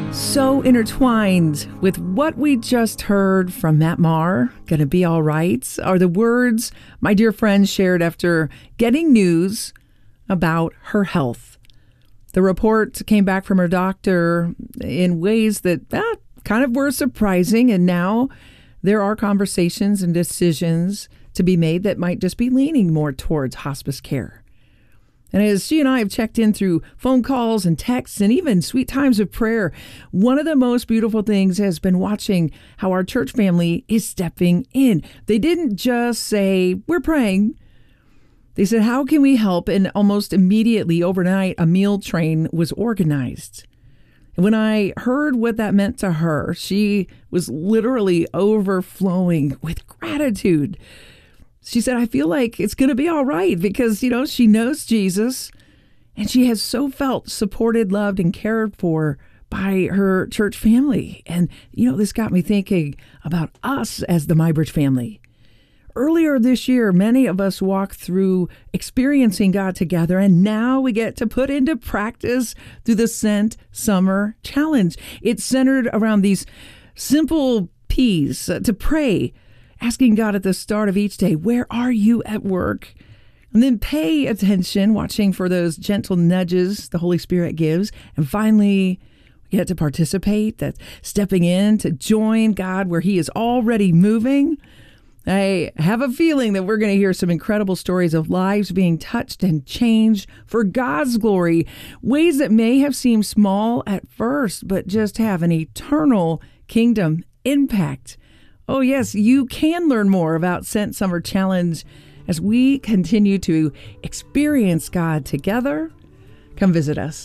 So intertwined with what we just heard from Matt Maher, Gonna Be All Right, are the words my dear friend shared after getting news about her health. The report came back from her doctor in ways that kind of were surprising, and now there are conversations and decisions to be made that might just be leaning more towards hospice care. And as she and I have checked in through phone calls and texts and even sweet times of prayer, one of the most beautiful things has been watching how our church family is stepping in. They didn't just say, we're praying. They said, how can we help? And almost immediately, overnight, a meal train was organized. And when I heard what that meant to her, she was literally overflowing with gratitude. She said, I feel like it's going to be all right because, she knows Jesus and she has so felt supported, loved, and cared for by her church family. And, this got me thinking about us as the Mybridge family. Earlier this year, many of us walked through experiencing God together, and now we get to put into practice through the Sent Summer Challenge. It's centered around these simple P's to pray, asking God at the start of each day, where are you at work? And then pay attention, watching for those gentle nudges the Holy Spirit gives. And finally, we get to participate, that's stepping in to join God where he is already moving. I have a feeling that we're going to hear some incredible stories of lives being touched and changed for God's glory, ways that may have seemed small at first, but just have an eternal kingdom impact. Oh, yes, you can learn more about Sent Summer Challenge as we continue to experience God together. Come visit us.